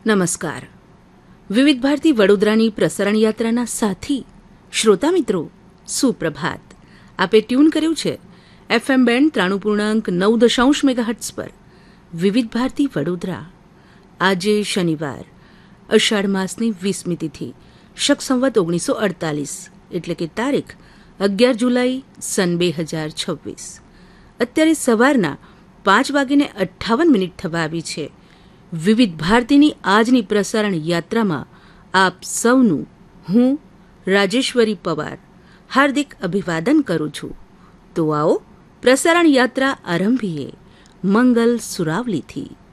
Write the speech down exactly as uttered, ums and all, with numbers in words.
નમસ્કાર. વિવિધ ભારતી વડોદરાની પ્રસારણ યાત્રાના સાથી શ્રોતા મિત્રો, સુપ્રભાત. આપે ટ્યુન કર્યું છે એફએમ બેન્ડ ત્રાણું પૂર્ણાંક નવ દશાંશ મેગાહર્ટ્ઝ પર વિવિધ ભારતી વડોદરા. આજે શનિવાર, અષાઢ માસની વીસમી તિથિ, શક સંવત ઓગણીસો અડતાલીસ, એટલે કે તારીખ અગિયાર જુલાઈ સન બે હજાર છવ્વીસ. અત્યારે સવારના પાંચ વાગીને અઠ્ઠાવન મિનિટ થવા આવી છે. વિવિધ ભારતીની આજની પ્રસારણ યાત્રામાં આપ સૌનું હું રાજેશ્વરી પવાર હાર્દિક અભિવાદન કરું છું. તો આવો પ્રસારણ યાત્રા આરંભીએ મંગલ સુરાવલીથી.